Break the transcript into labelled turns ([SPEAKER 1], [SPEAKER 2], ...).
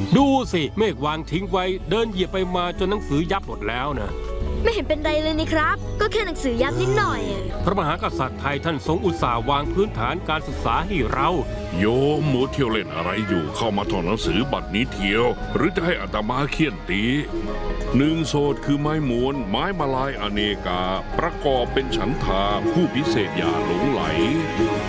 [SPEAKER 1] ดูสิเมฆวางทิ้งไว้เดินเหยียบไปมาจนหนังสือยับหมดแล้วนะ
[SPEAKER 2] ไม่เห็นเป็นไรเลยนี่ครับก็แค่หนังสือยับนิดหน่อย
[SPEAKER 1] พระมหากษัตริย์ไทยท่านทรงอุตส่าห์วางพื้นฐานการศึกษาให้เรา
[SPEAKER 3] โยมมัวเที่ยวเล่นอะไรอยู่เข้ามาท่องหนังสือบัดนี้เที่ยวหรือจะให้อาตมาเคี่ยนตีหนึ่งโสตคือไม้มวนไม้มาลายอเนกาประกอบเป็นฉันทาผู้พิเศษอย่าหลงไหล